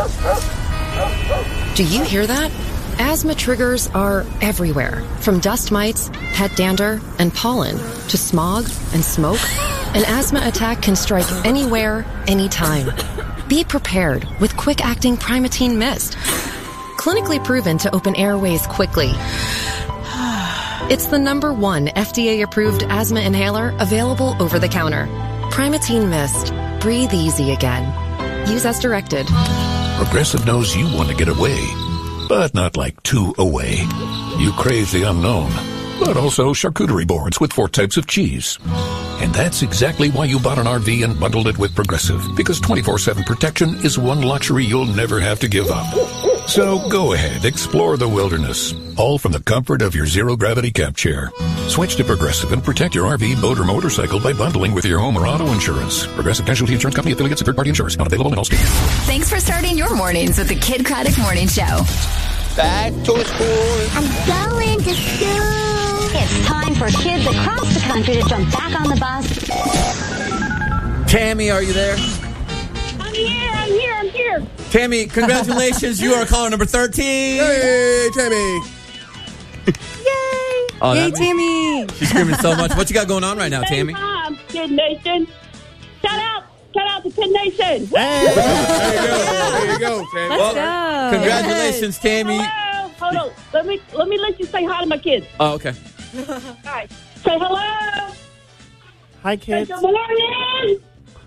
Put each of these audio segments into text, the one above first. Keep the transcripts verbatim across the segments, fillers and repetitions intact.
Do you hear that? Asthma triggers are everywhere, from dust mites, pet dander, and pollen, to smog and smoke. An asthma attack can strike anywhere, anytime. Be prepared with quick-acting Primatene Mist. Clinically proven to open airways quickly. It's the number one F D A-approved asthma inhaler available over the counter. Primatene Mist. Breathe easy again. Use as directed. Progressive knows you want to get away, but not like too away. You crave the unknown, but also charcuterie boards with four types of cheese. And that's exactly why you bought an R V and bundled it with Progressive, because twenty-four seven protection is one luxury you'll never have to give up. So go ahead, explore the wilderness, all from the comfort of your zero-gravity camp chair. Switch to Progressive and protect your R V, boat, or motorcycle by bundling with your home or auto insurance. Progressive Casualty Insurance Company, affiliates, and third-party insurers. Not available in all states. Thanks for starting your mornings with the Kid Craddock Morning Show. Back to school. I'm going to school. It's time for kids across the country to jump back on the bus. Tammy, are you there? I'm here, I'm here, I'm here. Tammy, congratulations. You are caller number thirteen. Hey, Tammy. Yay. Oh, Yay, that- Tammy. She's screaming so much. What you got going on right now, Hey, Tammy? Mom, Kid Nation. Shout out, shout out to Kid Nation. Hey. There you go. There you go, Tammy. Let's Well, go. congratulations, Tammy. Hello. Hold on. Let me let me let you say hi to my kids. Oh, okay. All right. Say hello. Hi, Say kids. good morning.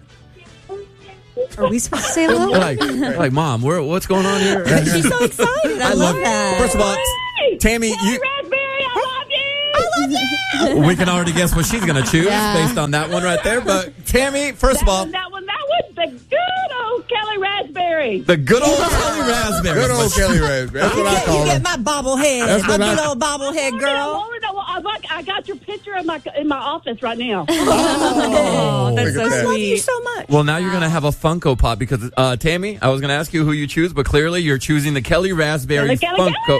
Are we supposed to say hello? They're like, they're like, Mom, where, what's going on here? She's so excited. I, I love love that. First of all, Hey, Tammy, Kelly you. Raspberry, I love you. I love you. We can already guess what she's going to choose Yeah. based on that one right there. But Tammy, first of That all, one, that one, that was the good old Kelly Raspberry. the good old Kelly Raspberry. Good old Kelly Raspberry. That's You what I get, call you get her. my bobblehead. That's My what I- good old bobblehead I girl. wanted to- I like- I got your picture in my in my office right now. Oh, that's so I love sweet. you so much. Well, now you're going to have a Funko Pop because, uh, Tammy, I was going to ask you who you choose, but clearly you're choosing the Kelly Raspberry The Kelly- Funko,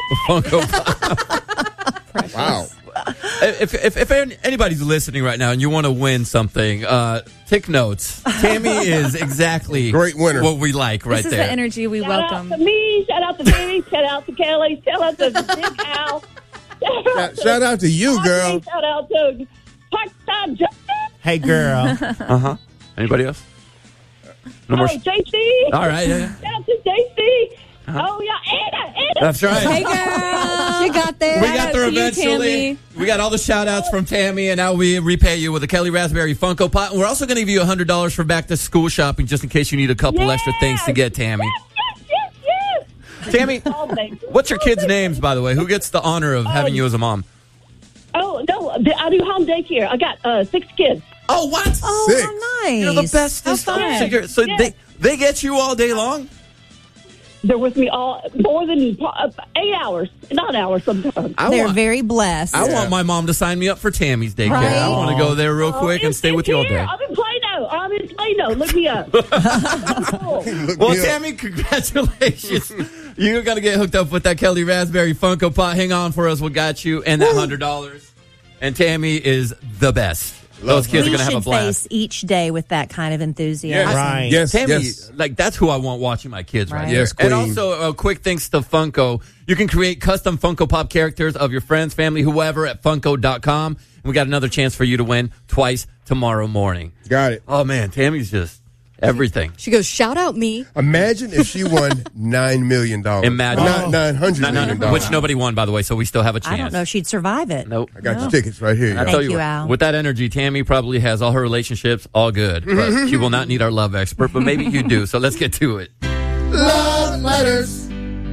Funko Pop. Wow. If, if, if anybody's listening right now and you want to win something, uh, take notes. Tammy is exactly Great winner. what we like right This is there. the energy we Shout welcome. out to me. Shout out to Tammy. Shout out to Kelly. Shout out to Big Al. Shout, shout out to you, girl. Shout out to Part-Time Joe. Hey, girl. Uh-huh. Anybody else? No Oh, more. J C. All right. Yeah, yeah. Shout out to J C. Oh, yeah. Anna. Anna. That's right. Hey, girl. She got there. We got there to you, eventually. Tammy. We got all the shout outs from Tammy, and now we repay you with a Kelly Raspberry Funko Pop. And we're also going to give you one hundred dollars for back to school shopping just in case you need a couple Yes. extra things to get, Tammy. Yes, yes, yes. Tammy, Oh, thank you. what's your kids' names, by the way? Who gets the honor of having you as a mom? Oh, no. I do home daycare. I got uh, six kids. Oh, what? Oh, Sick. how nice. You're the best. How this time. fun. So, you're- so Yes. they, they get you all day long? They're with me all more than uh, eight hours, nine hours sometimes. I They're want, very blessed. I want my mom to sign me up for Tammy's daycare. Right? I want to go there real Oh, quick and it's- stay with it's you all here. day. I'm in Plano. I'm in Plano. Look me up. Cool. Look Well, me up. Tammy, congratulations. You're going to get hooked up with that Kelly Raspberry Funko Pop. Hang on for us. We got you. And that one hundred dollars. And Tammy is the best. Those kids we are going to have a should blast. face each day with that kind of enthusiasm. Yes. Right. Yes, Tammy, yes. like, that's who I want watching my kids right, Right. there. Yes, And queen. also, a quick thanks to Funko. You can create custom Funko Pop characters of your friends, family, whoever at Funko dot com. And we got another chance for you to win twice tomorrow morning. Got it. Oh, man, Tammy's just everything. She goes, shout out me. Imagine if she won nine million dollars. Imagine. Not nine hundred No, no, million no, dollars. which nobody won, by the way, so we still have a chance. I don't know if she'd survive it. Nope. I got your tickets right here. I y'all. tell Thank you, you, what, Al. with that energy, Tammy probably has all her relationships all good, but she will not need our love expert, but maybe you do. So let's get to it. Love letters.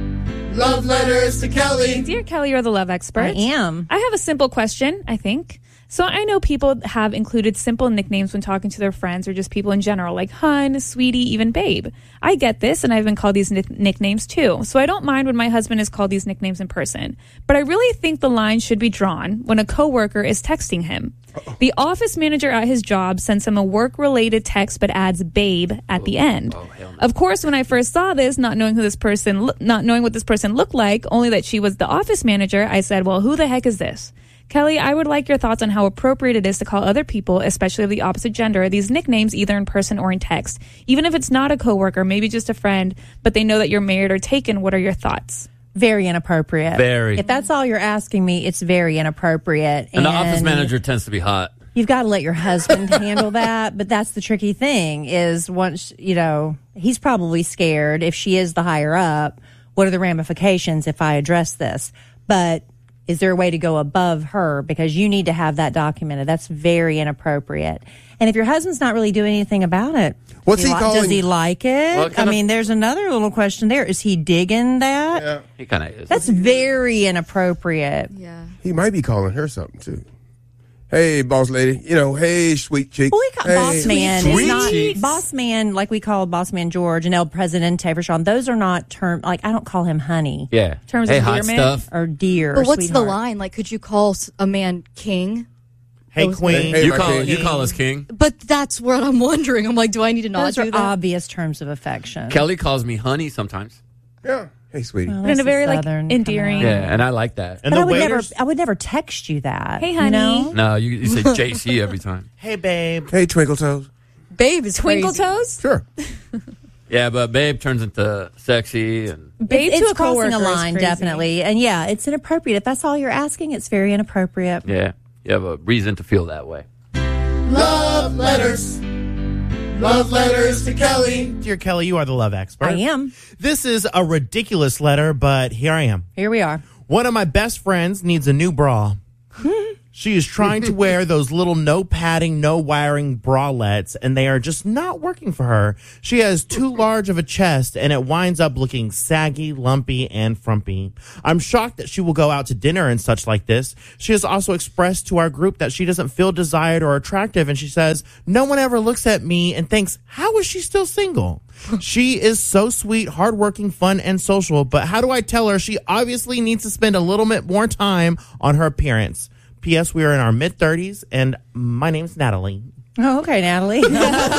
Love letters to Kelly. Dear Kelly, you're the love expert. I am. I have a simple question, I think. So I know people have included simple nicknames when talking to their friends or just people in general, like hun, sweetie, even babe. I get this, and I've been called these nick- nicknames too. So I don't mind when my husband is called these nicknames in person. But I really think the line should be drawn when a coworker is texting him. Uh-oh. The office manager at his job sends him a work-related text but adds babe at the end. Oh, hell no. Of course, when I first saw this, not knowing who this person, lo- not knowing what this person looked like, only that she was the office manager, I said, well, who the heck is this? Kelly, I would like your thoughts on how appropriate it is to call other people, especially of the opposite gender, these nicknames either in person or in text. Even if it's not a coworker, maybe just a friend, but they know that you're married or taken. What are your thoughts? Very inappropriate. Very. If that's all you're asking me, it's very inappropriate. And, and the office manager tends to be hot. You've got to let your husband handle that. But that's the tricky thing is once, you know, he's probably scared if she is the higher up. What are the ramifications if I address this? But is there a way to go above her? Because you need to have that documented. That's very inappropriate. And if your husband's not really doing anything about it, What's does he li- calling- Does he like it? Well, I kind of- mean, there's another little question there. Is he digging that? Yeah. He kind of is. That's very inappropriate. Yeah. He might be calling her something, too. Hey, boss lady. You know, hey, sweet chick. Well, we call hey, boss man. Sweet It's not cheeks. boss man like we call boss man George and El Presidente for Sean. Those are not term. Like I don't call him honey. Yeah. Terms hey, of hot endearment? stuff. Or dear. But or what's the sweetheart. line? Like, could you call s- a man king? Hey, Those- queen. Hey, you my call king. you call us king. But that's what I'm wondering. I'm like, do I need to not Those do are that? obvious terms of affection. Kelly calls me honey sometimes. Yeah. Hey, sweetie. Well, But in that's a very, like, Southern endearing- kind of- Yeah, and I like that. And But the I would never. waiters. I would never text you that. Hey, you honey. know? No, you, you say J C every time. Hey, babe. Hey, Twinkle Toes. Babe is Twinkle crazy. toes? Sure. Yeah, but babe turns into sexy and Babe it's to a it's crossing coworker a is line, crazy. definitely. And yeah, it's inappropriate. If that's all you're asking, it's very inappropriate. yeah, you have a reason to feel that way. Love letters. Love letters to Kelly. Dear Kelly, you are the love expert. I am. This is a ridiculous letter, but here I am. Here we are. One of my best friends needs a new bra. She is trying to wear those little no padding, no wiring bralettes, and they are just not working for her. She has too large of a chest, and it winds up looking saggy, lumpy, and frumpy. I'm shocked that she will go out to dinner and such like this. She has also expressed to our group that she doesn't feel desired or attractive, and she says, no one ever looks at me and thinks, how is she still single? She is so sweet, hardworking, fun, and social, but how do I tell her she obviously needs to spend a little bit more time on her appearance? P S. We are in our mid-thirties, and my name's Natalie. Oh, okay, Natalie. Is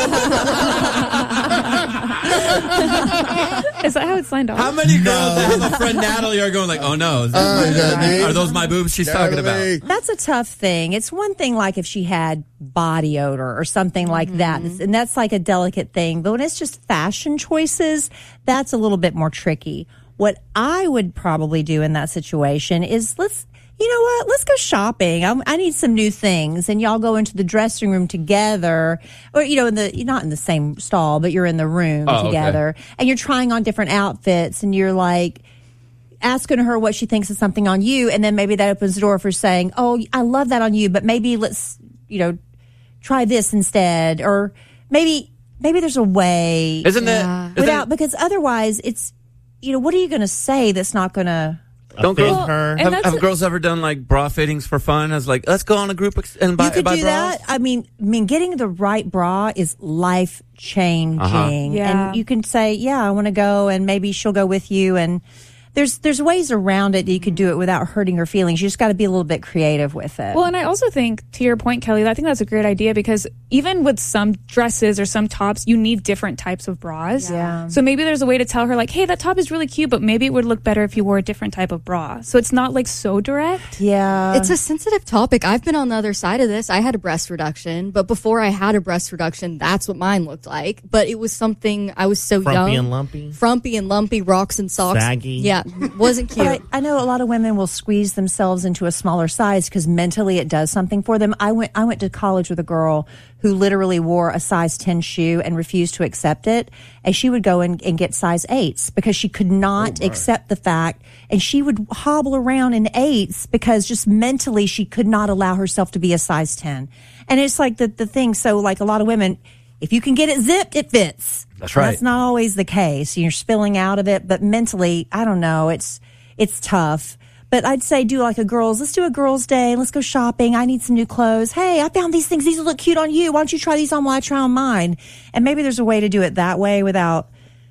that how it's signed off? How many girls that have a friend Natalie are going like, oh no, is Uh, that Natalie. are those my boobs she's talking Natalie. about? That's a tough thing. It's one thing like if she had body odor or something like that, and that's like a delicate thing. But when it's just fashion choices, that's a little bit more tricky. What I would probably do in that situation is let's, you know what, let's go shopping. I'm, I need some new things, and y'all go into the dressing room together, or you know, in the you're not in the same stall, but you're in the room Oh, okay. together, and you're trying on different outfits, and you're like asking her what she thinks of something on you, and then maybe that opens the door for saying, oh, I love that on you, but maybe let's, you know, try this instead, or maybe maybe there's a way Isn't that isn't- without, because otherwise it's, you know, what are you going to say that's not going to don't Offend girls her. and have, that's- have girls ever done like bra fittings for fun? As like, let's go on a group ex- and buy, you could buy do bras? that. I mean, I mean, getting the right bra is life changing, Uh-huh. Yeah. and you can say, "Yeah, I want to go," and maybe she'll go with you. And there's there's ways around it that you could do it without hurting her feelings. You just got to be a little bit creative with it. Well, and I also think, to your point, Kelly, I think that's a great idea because even with some dresses or some tops, you need different types of bras. Yeah. So maybe there's a way to tell her, like, hey, that top is really cute, but maybe it would look better if you wore a different type of bra. So it's not like so direct. yeah, It's a sensitive topic. I've been on the other side of this. I had a breast reduction, but before I had a breast reduction, that's what mine looked like. But it was something I was so Frumpy young. and lumpy. Frumpy and lumpy, rocks and socks. Saggy. Yeah, wasn't cute. But I, I know a lot of women will squeeze themselves into a smaller size because mentally it does something for them. I went I went to college with a girl who literally wore a size ten shoe and refused to accept it. And she would go and, and get size eights because she could not accept the fact. And she would hobble around in eights because just mentally she could not allow herself to be a size ten. And it's like the, the thing. So like a lot of women, if you can get it zipped, it fits. That's right. That's not always the case. You're spilling out of it, but mentally, I don't know. It's, it's tough. But I'd say do like a girls, let's do a girls' day. Let's go shopping. I need some new clothes. Hey, I found these things. These look cute on you. Why don't you try these on while I try on mine? And maybe there's a way to do it that way without,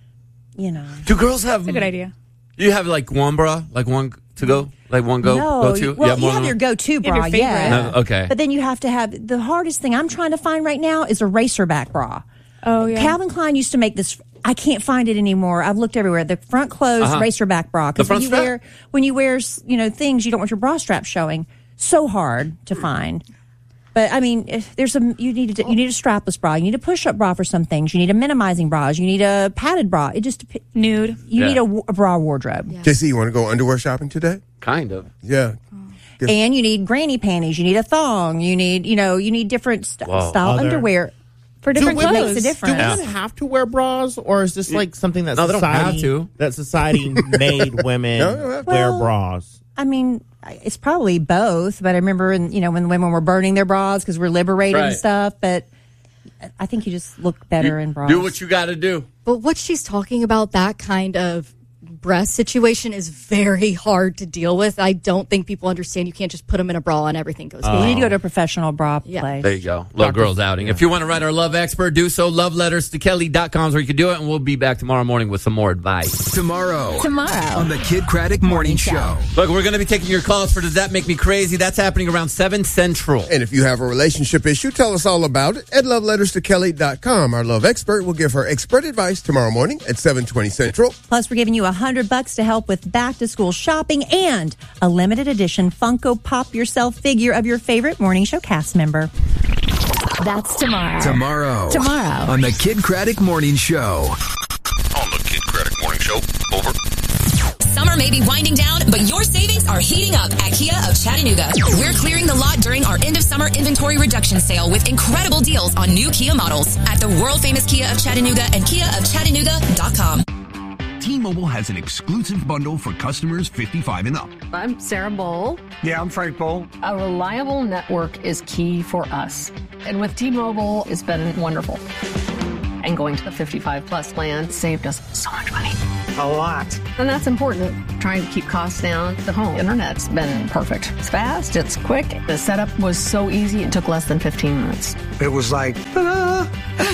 you know. Do girls have It's a good idea. You have like one bra, like one to go, like one go no, go to. well, yeah, you more have than your one? go-to You have bra, your favorite. yeah. No, okay. But then you have to have, the hardest thing I'm trying to find right now is a racerback bra. Oh, yeah. Calvin Klein used to make this. I can't find it anymore. I've looked everywhere. The front closed Uh-huh. racerback bra. The Because when front you strap? wear when you wear you know things, you don't want your bra strap showing. so hard to find. But I mean, if there's some you need a, you need a strapless bra, you need a push-up bra for some things, you need a minimizing bras, you need a padded bra. It just nude. You Yeah. need a, a bra wardrobe, J C, you want to go underwear shopping today? Kind of. Yeah. and you need granny panties. You need a thong. You need you know you need different st- Whoa. style Other- underwear For Do different women- clothes. makes a Do difference. women have to wear bras, or is this like something that No, they don't society have to. that society made women No, they don't have to. wear Well, bras? I mean, it's probably both, but I remember, in, you know, when women were burning their bras because we're liberated and Right. stuff. But I think you just look better in bras. Do what you got to do. But what she's talking about, that kind of breast situation, is very hard to deal with. I don't think people understand you can't just put them in a bra and everything goes You away. need to go to a professional bra Yeah. place. There you go. Love Girls Outing. If you want to write our love expert, do so. Love letters to Kelly dot com is where you can do it, and we'll be back tomorrow morning with some more advice. Tomorrow. Tomorrow. On the Kid Craddock Morning Show. Look, we're going to be taking your calls for Does That Make Me Crazy? That's happening around seven Central. And if you have a relationship issue, tell us all about it at love letters to Kelly dot com. Our love expert will give her expert advice tomorrow morning at seven twenty Central. Plus, we're giving you a hundred bucks to help with back to school shopping and a limited edition Funko Pop Yourself figure of your favorite morning show cast member. That's tomorrow. Tomorrow. Tomorrow. On the Kid Craddock Morning Show. On the Kid Craddock Morning Show. Over. Summer may be winding down, but your savings are heating up at Kia of Chattanooga. We're clearing the lot during our end of summer inventory reduction sale with incredible deals on new Kia models at the world famous Kia of Chattanooga and kia of chattanooga dot com. T-Mobile has an exclusive bundle for customers fifty-five and up. I'm Sarah Bowl. Yeah, I'm Frank Bowl. A reliable network is key for us. And with T-Mobile, it's been wonderful. And going to the fifty-five plus plan saved us so much money. A lot. And that's important. Trying to keep costs down. The home internet's been perfect. It's fast, it's quick. The setup was so easy, it took less than fifteen minutes. It was like, ta-da!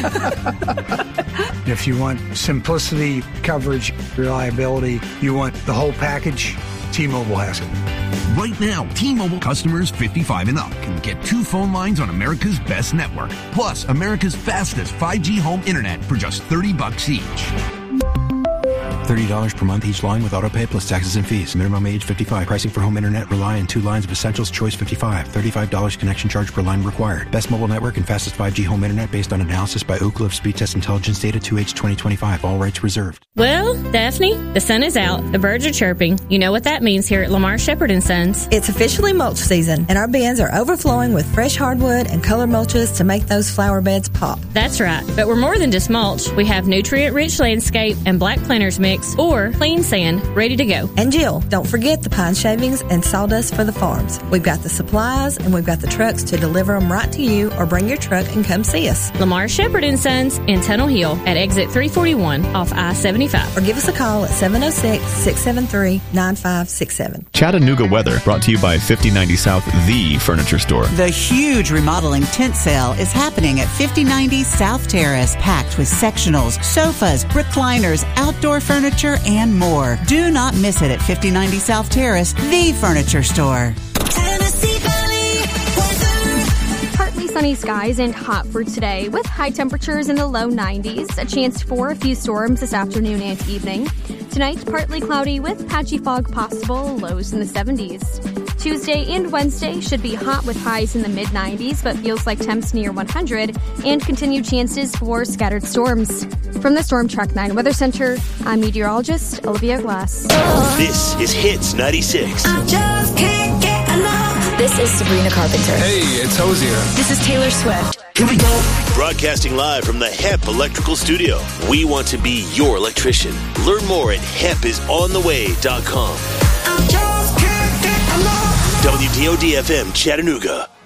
If you want simplicity, coverage, reliability, you want the whole package, T-Mobile has it. Right now, T-Mobile customers fifty-five and up can get two phone lines on America's best network, plus America's fastest five G home internet for just thirty bucks each. thirty dollars per month each line with autopay plus taxes and fees. Minimum age fifty-five. Pricing for home internet rely on two lines of Essentials Choice fifty-five. thirty-five dollars connection charge per line required. Best mobile network and fastest five G home internet based on analysis by Ookla of Speed Test Intelligence data two H twenty twenty-five. All rights reserved. Well, Daphne, the sun is out. The birds are chirping. You know what that means here at Lamar Shepherd and Sons. It's officially mulch season, and our bins are overflowing with fresh hardwood and color mulches to make those flower beds pop. That's right. But we're more than just mulch. We have nutrient-rich landscape and black planters mix or clean sand ready to go. And Jill, don't forget the pine shavings and sawdust for the farms. We've got the supplies and we've got the trucks to deliver them right to you, or bring your truck and come see us. Lamar Shepherd and Sons in Tunnel Hill at exit three forty-one off I seventy-five. Or give us a call at seven oh six, six seven three, nine five six seven. Chattanooga weather brought to you by fifty ninety South, the furniture store. The huge remodeling tent sale is happening at fifty ninety South Terrace, packed with sectionals, sofas, recliners, outdoor furniture, and more. Do not miss it at fifty ninety South Terrace, the furniture store. Partly sunny skies and hot for today with high temperatures in the low nineties. A chance for a few storms this afternoon and evening. Tonight, partly cloudy with patchy fog possible, lows in the seventies. Tuesday and Wednesday should be hot with highs in the mid nineties, but feels like temps near one hundred, and continued chances for scattered storms. From the Storm Track nine Weather Center, I'm meteorologist Olivia Glass. This is Hits ninety-six. I just can't get enough. This is Sabrina Carpenter. Hey, it's Hosier. This is Taylor Swift. Here we go. Broadcasting live from the H E P Electrical Studio. We want to be your electrician. Learn more at hep is on the way dot com. W D O D F M Chattanooga.